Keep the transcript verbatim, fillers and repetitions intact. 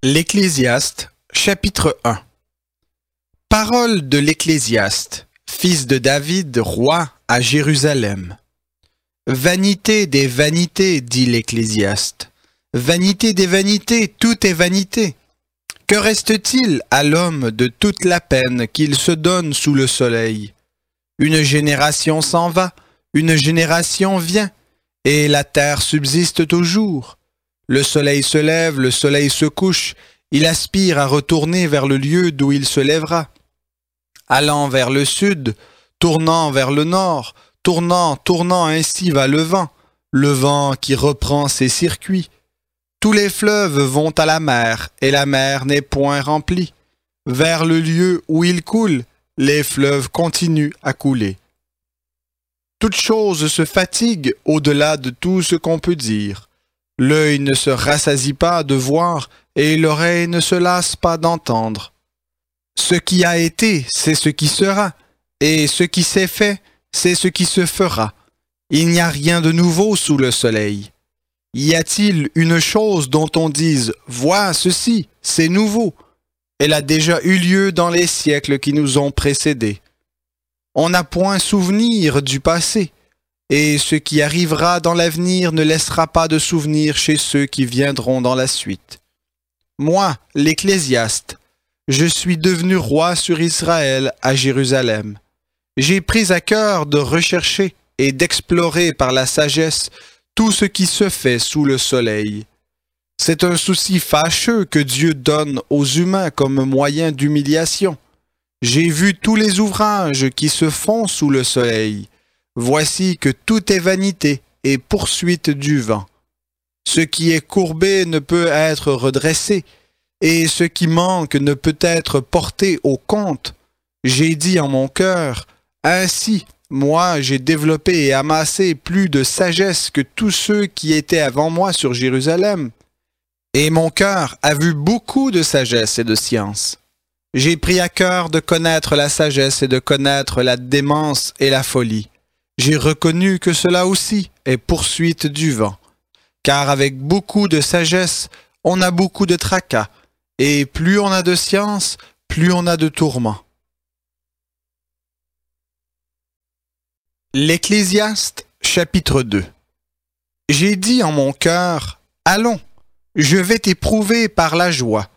L'Ecclésiaste, chapitre un. Parole de l'Ecclésiaste, fils de David, roi à Jérusalem. Vanité des vanités, dit l'Ecclésiaste. Vanité des vanités, tout est vanité. Que reste-t-il à l'homme de toute la peine qu'il se donne sous le soleil? Une génération s'en va, une génération vient, et la terre subsiste toujours. Le soleil se lève, le soleil se couche, il aspire à retourner vers le lieu d'où il se lèvera. Allant vers le sud, tournant vers le nord, tournant, tournant ainsi va le vent, le vent qui reprend ses circuits. Tous les fleuves vont à la mer, et la mer n'est point remplie. Vers le lieu où ils coulent, les fleuves continuent à couler. Toute chose se fatigue au-delà de tout ce qu'on peut dire. L'œil ne se rassasie pas de voir, et l'oreille ne se lasse pas d'entendre. Ce qui a été, c'est ce qui sera, et ce qui s'est fait, c'est ce qui se fera. Il n'y a rien de nouveau sous le soleil. Y a-t-il une chose dont on dise « Vois ceci, c'est nouveau » ? Elle a déjà eu lieu dans les siècles qui nous ont précédés. On n'a point souvenir du passé, et ce qui arrivera dans l'avenir ne laissera pas de souvenir chez ceux qui viendront dans la suite. Moi, l'Ecclésiaste, je suis devenu roi sur Israël à Jérusalem. J'ai pris à cœur de rechercher et d'explorer par la sagesse tout ce qui se fait sous le soleil. C'est un souci fâcheux que Dieu donne aux humains comme moyen d'humiliation. J'ai vu tous les ouvrages qui se font sous le soleil. Voici que tout est vanité et poursuite du vent. Ce qui est courbé ne peut être redressé, et ce qui manque ne peut être porté au compte. J'ai dit en mon cœur, ainsi, moi j'ai développé et amassé plus de sagesse que tous ceux qui étaient avant moi sur Jérusalem. Et mon cœur a vu beaucoup de sagesse et de science. J'ai pris à cœur de connaître la sagesse et de connaître la démence et la folie. J'ai reconnu que cela aussi est poursuite du vent. Car avec beaucoup de sagesse, on a beaucoup de tracas, et plus on a de science, plus on a de tourments. L'Ecclésiaste, chapitre deux. J'ai dit en mon cœur, allons, je vais t'éprouver par la joie.